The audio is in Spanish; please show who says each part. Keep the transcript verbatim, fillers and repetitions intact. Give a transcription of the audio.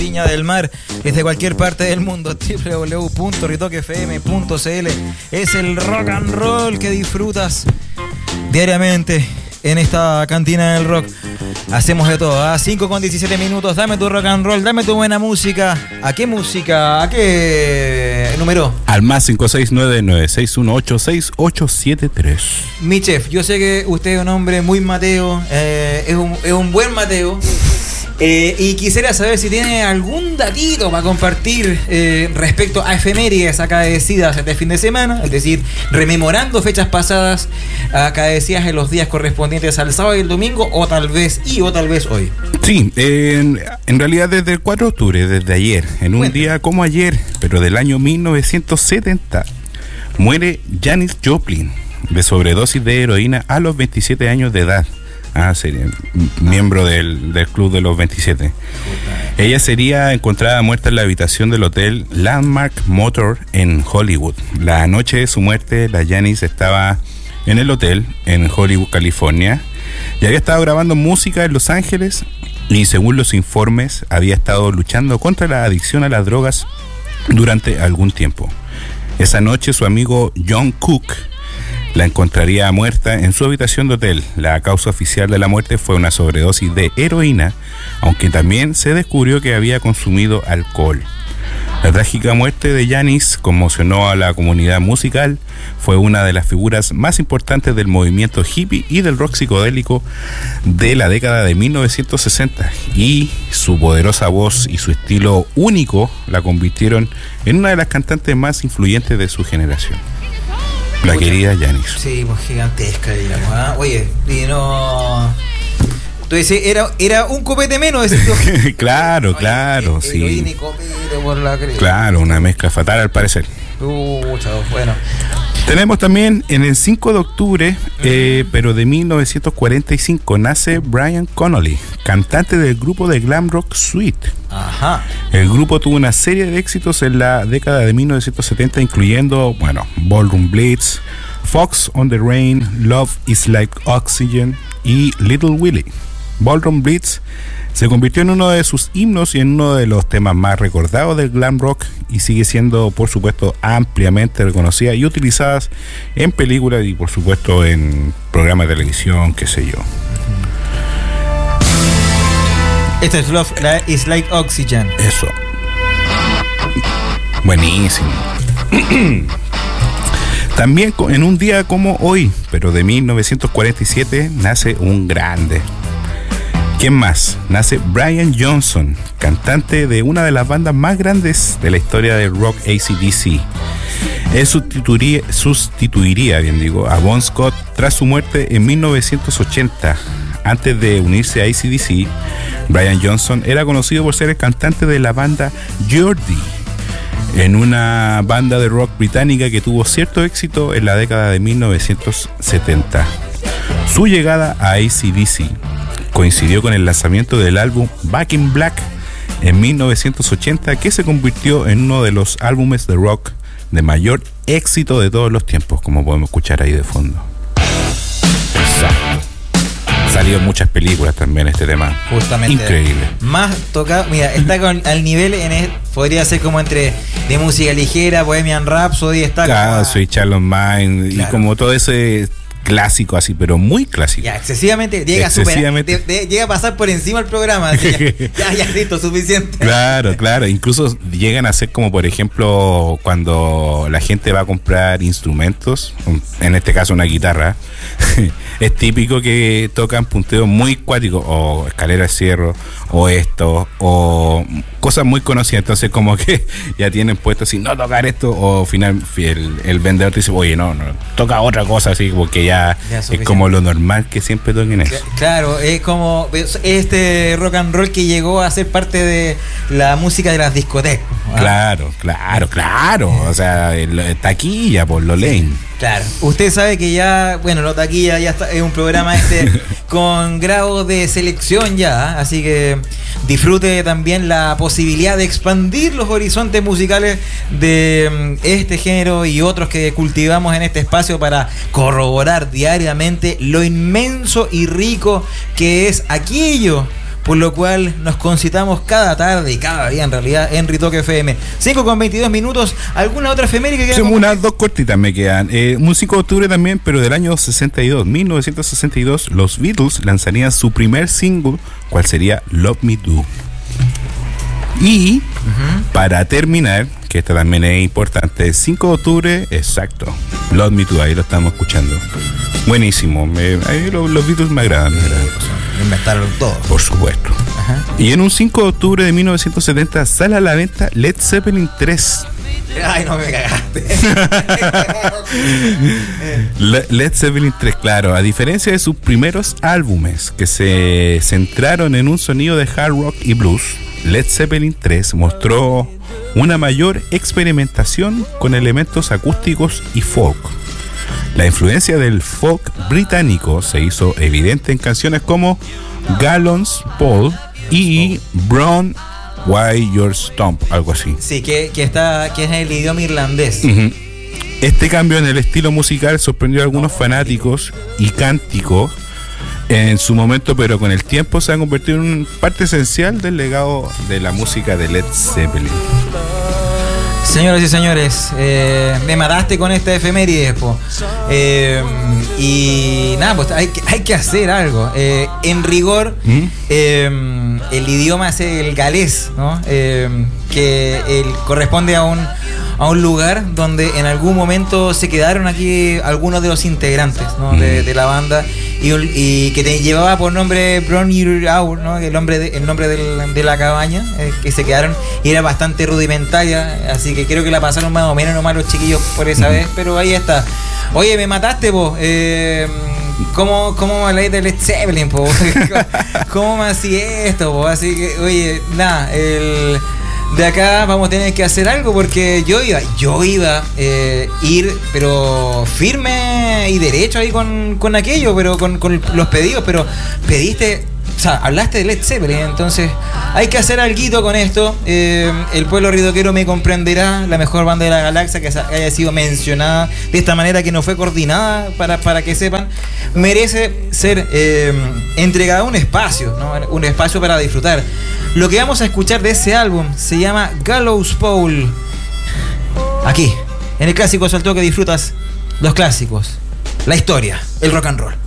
Speaker 1: Viña del Mar, desde cualquier parte del mundo. doble u doble u doble u punto ritoque f m punto c l es el rock and roll que disfrutas diariamente en esta cantina del rock. Hacemos de todo, a ¿eh? cinco con diecisiete minutos. Dame tu rock and roll, dame tu buena música. ¿A qué música? ¿A qué número?
Speaker 2: Al más cinco seis nueve nueve seis uno ocho seis ocho siete tres.
Speaker 1: Mi chef, yo sé que usted es un hombre muy mateo, eh, es, un, es un buen mateo. Eh, y quisiera saber si tiene algún datito para compartir eh, respecto a efemérides acaecidas este fin de semana, es decir, rememorando fechas pasadas acaecidas en los días correspondientes al sábado y el domingo, o tal vez y o tal vez hoy.
Speaker 2: Sí, eh, en, en realidad desde el cuatro de octubre, desde ayer, en un bueno. día como ayer, pero del año mil novecientos setenta, muere Janis Joplin de sobredosis de heroína a los veintisiete años de edad. Ah, sería miembro del, del club de los veintisiete. Ella sería encontrada muerta en la habitación del hotel Landmark Motor en Hollywood. La noche de su muerte, la Janis estaba en el hotel en Hollywood, California, y había estado grabando música en Los Ángeles y, según los informes, había estado luchando contra la adicción a las drogas durante algún tiempo. Esa noche su amigo John Cook la encontraría muerta en su habitación de hotel. La causa oficial de la muerte fue una sobredosis de heroína, aunque también se descubrió que había consumido alcohol. La trágica muerte de Janis conmocionó a la comunidad musical, fue una de las figuras más importantes del movimiento hippie y del rock psicodélico de la década de mil novecientos sesenta, y su poderosa voz y su estilo único la convirtieron en una de las cantantes más influyentes de su generación. La Oye, querida Janis.
Speaker 1: Sí, pues gigantesca, digamos. ¿eh? Oye, y no... Tú dices, era, era un copete menos.
Speaker 2: Claro, Oye, claro, el, sí. El y copete por la claro, una mezcla fatal al parecer.
Speaker 1: Uh, chao, bueno.
Speaker 2: Tenemos también en el cinco de octubre, eh, pero de mil novecientos cuarenta y cinco, nace Brian Connolly, cantante del grupo de glam rock Sweet.
Speaker 1: Ajá.
Speaker 2: El grupo tuvo una serie de éxitos en la década de mil novecientos setenta, incluyendo, bueno, Ballroom Blitz, Fox on the Rain, Love is Like Oxygen y Little Willie. Ballroom Blitz se convirtió en uno de sus himnos y en uno de los temas más recordados del glam rock, y sigue siendo, por supuesto, ampliamente reconocida y utilizada en películas y, por supuesto, en programas de televisión, qué sé yo.
Speaker 1: Este es Love is Like Oxygen.
Speaker 2: Eso. Buenísimo. También en un día como hoy, pero de mil novecientos cuarenta y siete, nace un grande. ¿Quién más? Nace Brian Johnson, cantante de una de las bandas más grandes de la historia del rock, A C D C. Él sustituiría, sustituiría bien digo, a Bon Scott tras su muerte en mil novecientos ochenta. Antes de unirse a A C D C, Brian Johnson era conocido por ser el cantante de la banda Geordie, en una banda de rock británica que tuvo cierto éxito en la década de mil novecientos setenta. Su llegada a A C D C coincidió con el lanzamiento del álbum Back in Black en mil novecientos ochenta, que se convirtió en uno de los álbumes de rock de mayor éxito de todos los tiempos, como podemos escuchar ahí de fondo. Exacto. Salió en muchas películas también este tema.
Speaker 1: Justamente.
Speaker 2: Increíble.
Speaker 1: Más tocado, mira, está con, al nivel en el, podría ser como entre de música ligera, Bohemian Rhapsody, está
Speaker 2: claro,
Speaker 1: como,
Speaker 2: soy Charles Mind, claro, y como todo ese clásico así, pero muy clásico.
Speaker 1: Ya, excesivamente llega excesivamente. a superar, de, de, llega a pasar por encima del programa, así, ya, ya, ya, listo, suficiente.
Speaker 2: Claro, claro, incluso llegan a ser como, por ejemplo, cuando la gente va a comprar instrumentos, en este caso una guitarra, es típico que tocan punteos muy cuáticos, o escalera de cierre, o esto, o cosas muy conocidas, entonces como que ya tienen puesto así, no tocar esto, o final el, el vendedor te dice, oye, no, no, toca otra cosa, así, porque ya Ya, ya es como lo normal que siempre toquen eso.
Speaker 1: Claro, es como este rock and roll que llegó a ser parte de la música de las discotecas. ¿Ah?
Speaker 2: Claro, claro, claro. O sea, el, taquilla por lo lane.
Speaker 1: Claro. Usted sabe que ya, bueno, lo taquilla ya está, es un programa este con grado de selección ya, así que disfrute también la posibilidad de expandir los horizontes musicales de este género y otros que cultivamos en este espacio para corroborar diariamente lo inmenso y rico que es aquello por lo cual nos concitamos cada tarde y cada día en realidad en Ritoque F M. cinco con veintidós minutos. ¿Alguna otra efeméride que
Speaker 2: quieran? Unas dos cortitas me quedan. Eh, un cinco de octubre también, pero del año sesenta y dos, mil novecientos sesenta y dos, los Beatles lanzarían su primer single, cual sería Love Me Do. Y uh-huh. para terminar, que esta también es importante, el cinco de octubre, exacto, Love Me Do, ahí lo estamos escuchando. Buenísimo, me, ahí los, los Beatles me agradan, me agradan.
Speaker 1: Inventaron todo.
Speaker 2: Por supuesto. Ajá. Y en un cinco de octubre de mil novecientos setenta sale a la venta Led Zeppelin tres.
Speaker 1: Ay, no me cagaste.
Speaker 2: Led Zeppelin tres, claro, a diferencia de sus primeros álbumes que se centraron en un sonido de hard rock y blues, Led Zeppelin tres mostró una mayor experimentación con elementos acústicos y folk. La influencia del folk británico se hizo evidente en canciones como Gallons Paul y Brown Why Your Stomp, algo así.
Speaker 1: Sí, que, que, está, que es en el idioma irlandés.
Speaker 2: Uh-huh. Este cambio en el estilo musical sorprendió a algunos fanáticos y cánticos en su momento, pero con el tiempo se ha convertido en una parte esencial del legado de la música de Led Zeppelin.
Speaker 1: Señoras y señores, eh, me mataste con esta efeméride, po. Eh, y nada, pues hay que, hay que hacer algo. Eh, en rigor, ¿Mm? eh, el idioma es el galés, ¿no? Eh, que el, corresponde a un, a un lugar donde en algún momento se quedaron aquí algunos de los integrantes, ¿no? de, de la banda y, y que te llevaba por nombre Brown Hour, ¿no? El nombre de, el nombre del, de la cabaña, eh, que se quedaron y era bastante rudimentaria, así que creo que la pasaron más o menos nomás los chiquillos por esa vez, pero ahí está. Oye, me mataste, vos. Eh, ¿Cómo, cómo me leí de Led Zeppelin, po? ¿Cómo me hacía esto, po? Así que, oye, nada, el... de acá vamos a tener que hacer algo porque yo iba, yo iba eh, ir, pero firme y derecho ahí con, con aquello, pero con, con los pedidos, pero pediste, o sea, hablaste de Led Zeppelin, entonces hay que hacer alguito con esto. Eh, el pueblo ridoquero me comprenderá, la mejor banda de la galaxia que haya sido mencionada de esta manera, que no fue coordinada, para, para que sepan, merece ser eh, entregada un espacio, ¿no? Un espacio para disfrutar. Lo que vamos a escuchar de ese álbum se llama Gallows Pole. Aquí, en el Clásico Salto, que disfrutas los clásicos, la historia, el rock and roll.